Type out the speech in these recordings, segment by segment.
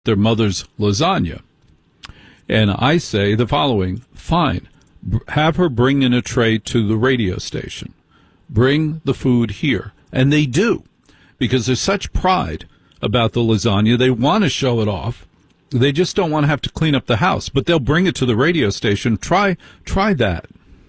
their mother's lasagna. And I say the following: fine, have her bring in a tray to the radio station. Bring the food here. And they do, because there's such pride about the lasagna. They want to show it off. They just don't want to have to clean up the house, but they'll bring it to the radio station. Try that.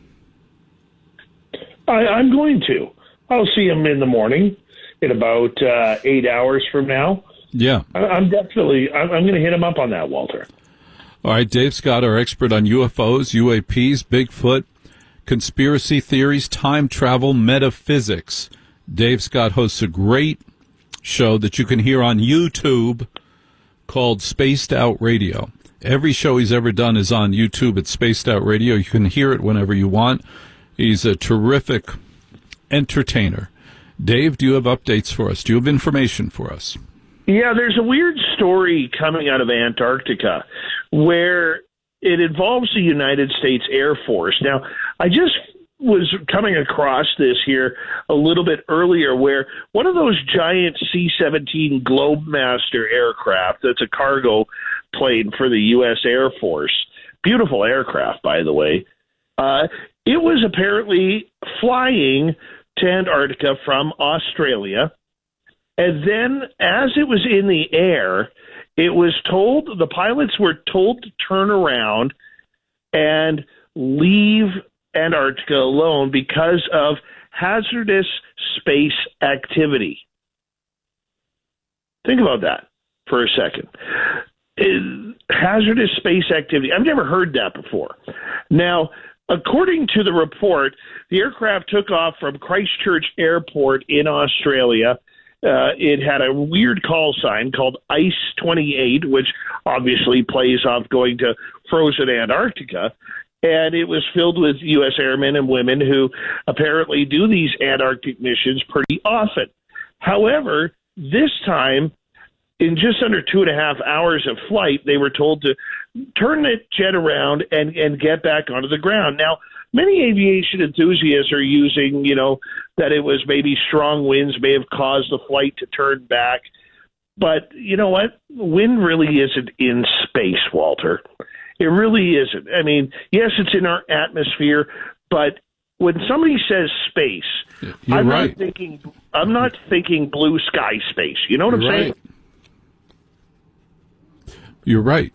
I'm going to. I'll see him in the morning in about 8 hours from now. Yeah. I'm going to hit him up on that, Walter. All right, Dave Scott, our expert on UFOs, UAPs, Bigfoot, conspiracy theories, time travel, metaphysics. Dave Scott hosts a great show that you can hear on YouTube called Spaced Out Radio. Every show he's ever done is on YouTube at Spaced Out Radio. You can hear it whenever you want. He's a terrific entertainer. Dave, do you have updates for us? Do you have information for us? Yeah, there's a weird story coming out of Antarctica where it involves the United States Air Force. Now, I just was coming across this here a little bit earlier where one of those giant C-17 Globemaster aircraft, that's a cargo plane for the U.S. Air Force, beautiful aircraft, by the way, it was apparently flying to Antarctica from Australia. And then as it was in the air, the pilots were told to turn around and leave Antarctica alone because of hazardous space activity. Think about that for a second. Hazardous space activity. I've never heard that before. Now, according to the report, the aircraft took off from Christchurch Airport in Australia. It had a weird call sign called ICE 28, which obviously plays off going to frozen Antarctica. And it was filled with U.S. airmen and women who apparently do these Antarctic missions pretty often. However, this time, in just under 2.5 hours of flight, they were told to turn the jet around and get back onto the ground. Now, many aviation enthusiasts are using, that it was maybe strong winds may have caused the flight to turn back. But you know what? Wind really isn't in space, Walter. It really isn't. I mean, yes, it's in our atmosphere, but when somebody says space, I'm not thinking blue sky space. You know what I'm saying? You're right.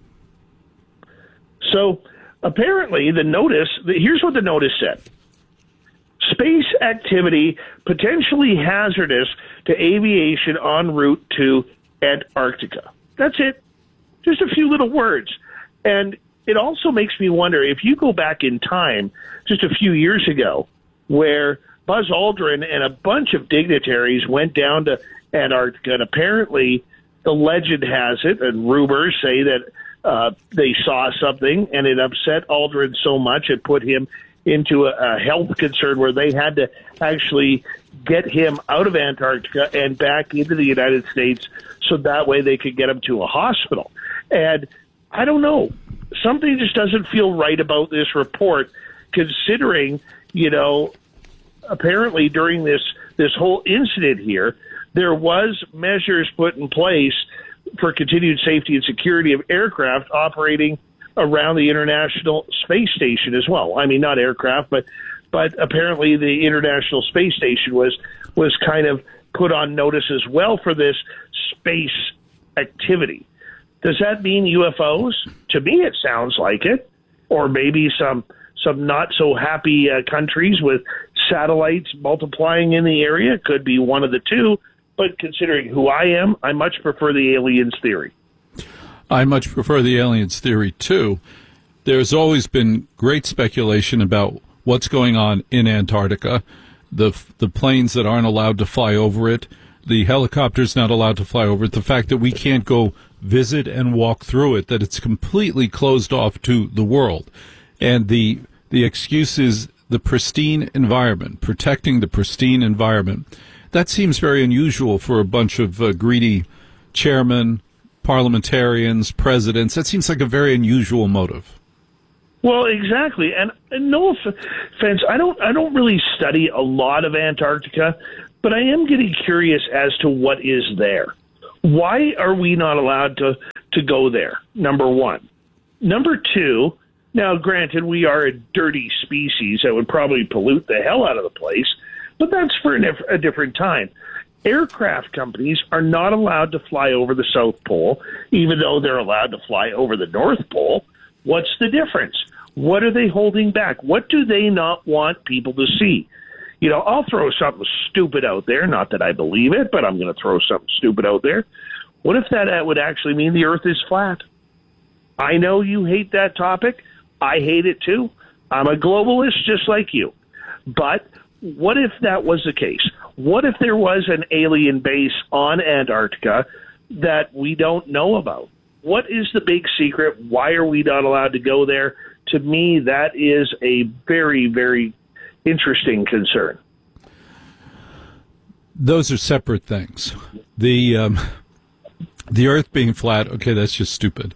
So apparently here's what the notice said. Space activity potentially hazardous to aviation en route to Antarctica. That's it. Just a few little words. And it also makes me wonder, if you go back in time just a few years ago, where Buzz Aldrin and a bunch of dignitaries went down to Antarctica, and apparently the legend has it, and rumors say that they saw something, and it upset Aldrin so much it put him into a health concern where they had to actually get him out of Antarctica and back into the United States so that way they could get him to a hospital. And I don't know. Something just doesn't feel right about this report, considering, apparently during this whole incident here, there was measures put in place for continued safety and security of aircraft operating around the International Space Station as well. I mean, not aircraft, but apparently the International Space Station was kind of put on notice as well for this space activity. Does that mean UFOs? To me, it sounds like it. Or maybe some not so happy countries with satellites multiplying in the area. It could be one of the two. But considering who I am, I much prefer the aliens theory. I much prefer the aliens theory, too. There's always been great speculation about what's going on in Antarctica, the planes that aren't allowed to fly over it, the helicopters not allowed to fly over it, the fact that we can't go visit and walk through it, that it's completely closed off to the world. And the excuse is the pristine environment, protecting the pristine environment. That seems very unusual for a bunch of greedy chairmen, parliamentarians, presidents. That seems like a very unusual motive. Well, exactly. And no offense, I don't really study a lot of Antarctica, but I am getting curious as to what is there. Why are we not allowed to go there? Number one. Number two, now granted, we are a dirty species that would probably pollute the hell out of the place, but that's for a different time. Aircraft companies are not allowed to fly over the South Pole, even though they're allowed to fly over the North Pole. What's the difference? What are they holding back? What do they not want people to see? You know, I'll throw something stupid out there. Not that I believe it, but I'm going to throw something stupid out there. What if that would actually mean the Earth is flat? I know you hate that topic. I hate it too. I'm a globalist just like you. But what if that was the case? What if there was an alien base on Antarctica that we don't know about? What is the big secret? Why are we not allowed to go there? To me, that is a very, very interesting concern. Those are separate things. The Earth being flat, okay, that's just stupid.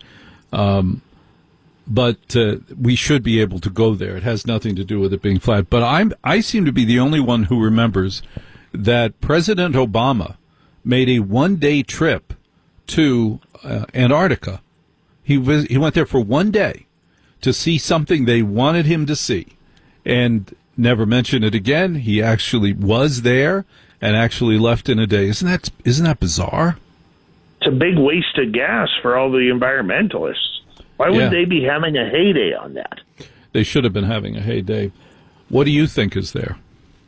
But we should be able to go there. It has nothing to do with it being flat. But I seem to be the only one who remembers that President Obama made a one-day trip to Antarctica. He went there for one day to see something they wanted him to see, and never mentioned it again. He actually was there and actually left in a day. Isn't that bizarre? It's a big waste of gas for all the environmentalists. Why would they be having a heyday on that? They should have been having a heyday. What do you think is there?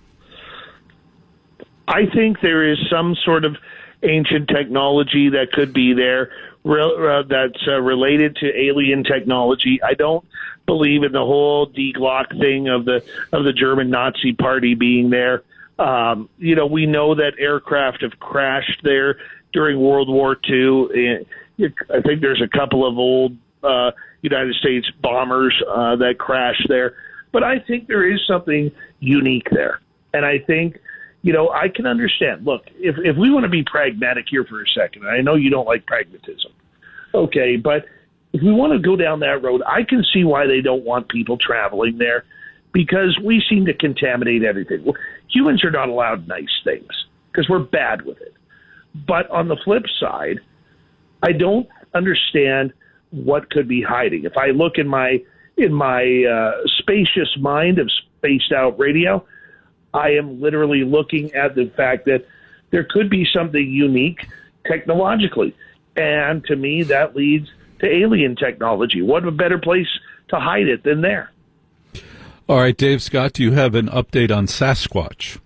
I think there is some sort of ancient technology that could be there that's related to alien technology. I don't believe in the whole Die Glock thing of the German Nazi Party being there. We know that aircraft have crashed there during World War II. I think there's a couple of old United States bombers that crashed there. But I think there is something unique there. And I think, I can understand. Look, if we want to be pragmatic here for a second, I know you don't like pragmatism. Okay, but if we want to go down that road, I can see why they don't want people traveling there, because we seem to contaminate everything. Humans are not allowed nice things because we're bad with it. But on the flip side, I don't understand what could be hiding. If I look in my spacious mind of Spaced Out Radio, I am literally looking at the fact that there could be something unique technologically. And to me, that leads to alien technology. What a better place to hide it than there? All right, Dave Scott, do you have an update on Sasquatch?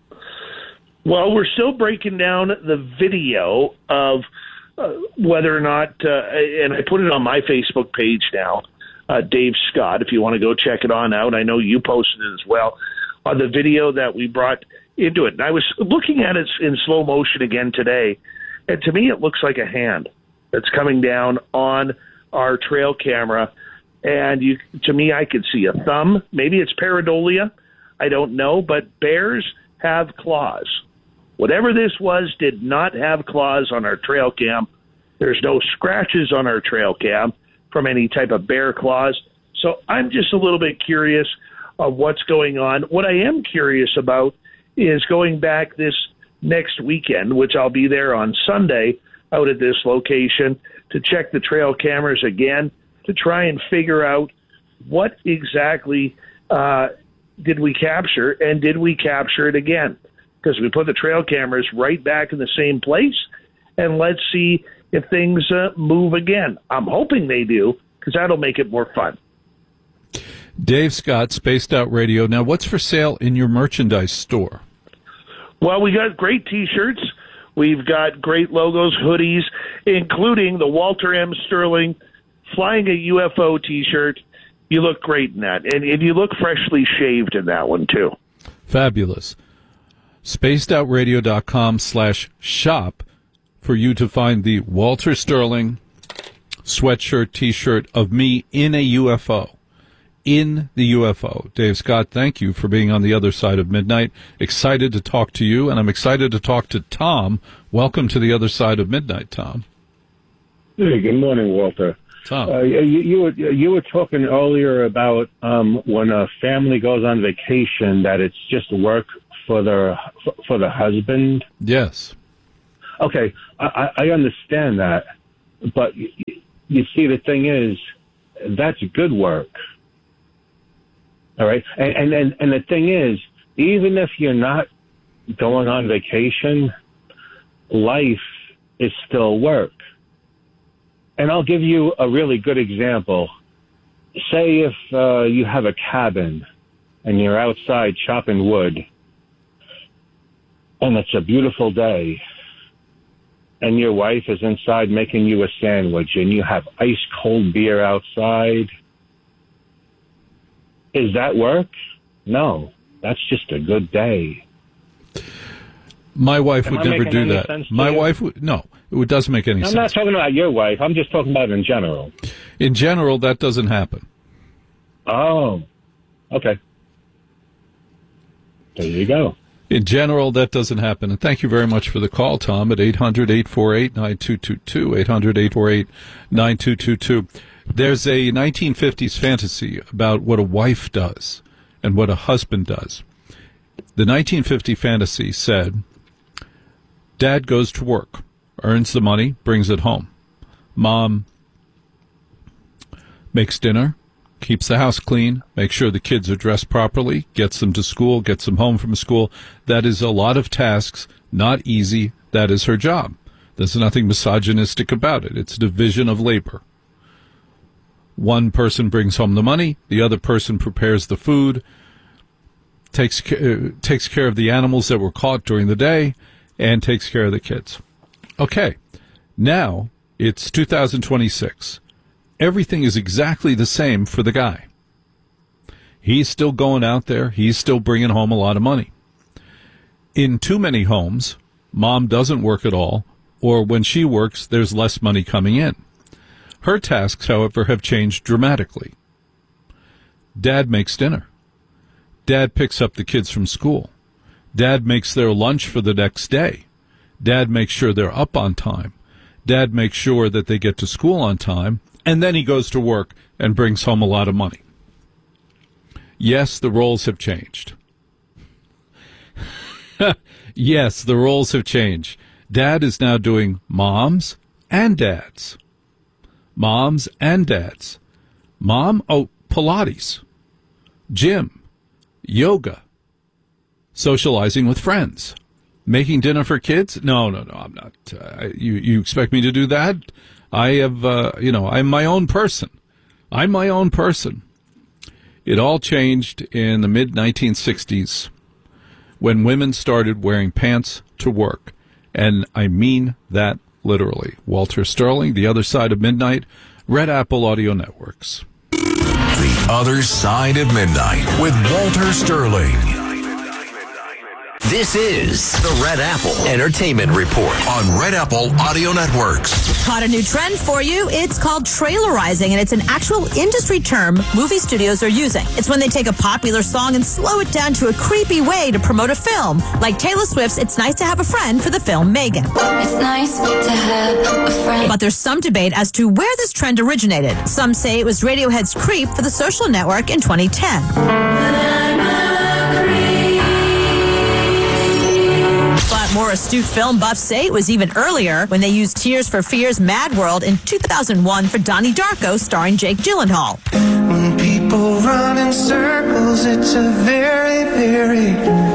Well, we're still breaking down the video of whether or not, and I put it on my Facebook page now, Dave Scott, if you want to go check it on out. I know you posted it as well, on the video that we brought into it. And I was looking at it in slow motion again today, and to me it looks like a hand that's coming down on our trail camera. And to me, I could see a thumb. Maybe it's pareidolia. I don't know, but bears have claws. Whatever this was did not have claws on our trail cam. There's no scratches on our trail cam from any type of bear claws. So I'm just a little bit curious of what's going on. What I am curious about is going back this next weekend, which I'll be there on Sunday out at this location, to check the trail cameras again, to try and figure out what exactly did we capture, and did we capture it again? Because we put the trail cameras right back in the same place, and let's see if things move again. I'm hoping they do, because that'll make it more fun. Dave Scott, Spaced Out Radio. Now, what's for sale in your merchandise store? Well, we got great T-shirts. We've got great logos, hoodies, including the Walter M. Sterling Flying a UFO T-shirt. You look great in that. And you look freshly shaved in that one, too. Fabulous. SpacedOutRadio.com/shop for you to find the Walter Sterling sweatshirt, T-shirt of me in a UFO. In the UFO. Dave Scott, thank you for being on the other side of midnight. Excited to talk to you, and I'm excited to talk to Tom. Welcome to the other side of midnight, Tom. Hey, good morning, Walter. Tom. You were talking earlier about when a family goes on vacation that it's just work for the husband. Yes. Okay, I understand that, but you see, the thing is, that's good work. All right, and the thing is, even if you're not going on vacation, life is still work. And I'll give you a really good example. Say if you have a cabin and you're outside chopping wood, and it's a beautiful day, and your wife is inside making you a sandwich, and you have ice cold beer outside. Is that work? No, that's just a good day. My wife would never do that. My wife would, no, it doesn't make any sense. I'm not talking about your wife. I'm just talking about in general. In general, that doesn't happen. Oh, okay. There you go. In general, that doesn't happen. And thank you very much for the call, Tom, at 800-848-9222, 800-848-9222. There's a 1950s fantasy about what a wife does and what a husband does. The 1950 fantasy said, Dad goes to work, earns the money, brings it home. Mom makes dinner, keeps the house clean, makes sure the kids are dressed properly, gets them to school, gets them home from school. That is a lot of tasks, not easy. That is her job. There's nothing misogynistic about it. It's division of labor. One person brings home the money, the other person prepares the food, takes care of the animals that were caught during the day, and takes care of the kids. Okay, now it's 2026. Everything is exactly the same for the guy. He's still going out there. He's still bringing home a lot of money. In too many homes, mom doesn't work at all, or when she works, there's less money coming in. Her tasks, however, have changed dramatically. Dad makes dinner. Dad picks up the kids from school. Dad makes their lunch for the next day. Dad makes sure they're up on time. Dad makes sure that they get to school on time. And then he goes to work and brings home a lot of money. Yes, the roles have changed. Yes, the roles have changed. Dad is now doing moms and dads. Moms and dads. Mom, Pilates, gym, yoga, socializing with friends, making dinner for kids. No, I'm not. You expect me to do that? I have, I'm my own person. I'm my own person. It all changed in the mid-1960s when women started wearing pants to work. And I mean that literally. Walter Sterling, The Other Side of Midnight, Red Apple Audio Networks. The Other Side of Midnight with Walter Sterling. This is the Red Apple Entertainment Report on Red Apple Audio Networks. Caught a new trend for you. It's called trailerizing, and it's an actual industry term movie studios are using. It's when they take a popular song and slow it down to a creepy way to promote a film. Like Taylor Swift's It's Nice to Have a Friend for the film Megan. It's nice to have a friend. But there's some debate as to where this trend originated. Some say it was Radiohead's Creep for the Social Network in 2010. But more astute film buffs say it was even earlier when they used Tears for Fears' Mad World in 2001 for Donnie Darko starring Jake Gyllenhaal. When people run in circles, it's a very, very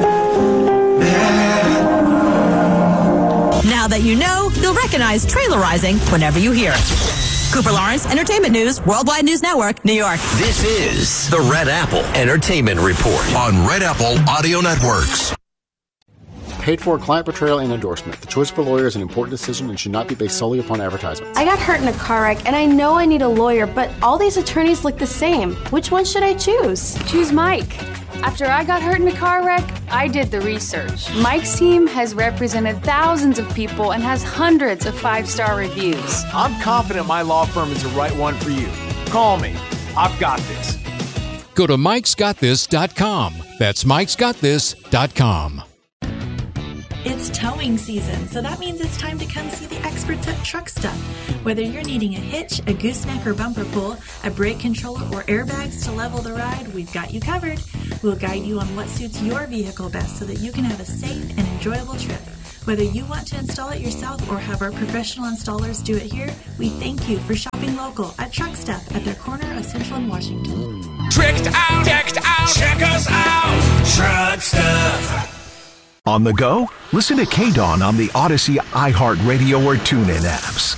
bad. Now that you know, you'll recognize trailerizing whenever you hear it. Cooper Lawrence, Entertainment News, Worldwide News Network, New York. This is the Red Apple Entertainment Report on Red Apple Audio Networks. Paid for client portrayal and endorsement. The choice of a lawyer is an important decision and should not be based solely upon advertisements. I got hurt in a car wreck, and I know I need a lawyer, but all these attorneys look the same. Which one should I choose? Choose Mike. After I got hurt in a car wreck, I did the research. Mike's team has represented thousands of people and has hundreds of 5-star reviews. I'm confident my law firm is the right one for you. Call me. I've got this. Go to mikesgotthis.com. That's mikesgotthis.com. It's towing season, so that means it's time to come see the experts at Truck Stuff. Whether you're needing a hitch, a gooseneck or bumper pull, a brake controller, or airbags to level the ride, we've got you covered. We'll guide you on what suits your vehicle best so that you can have a safe and enjoyable trip. Whether you want to install it yourself or have our professional installers do it here, we thank you for shopping local at Truck Stop at their corner of Central and Washington. Tricked out, check us out, Truck Stop. On the go? Listen to K-Dawn on the Odyssey, iHeartRadio, or TuneIn apps.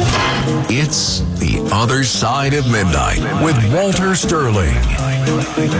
It's The Other Side of Midnight with Walter Sterling.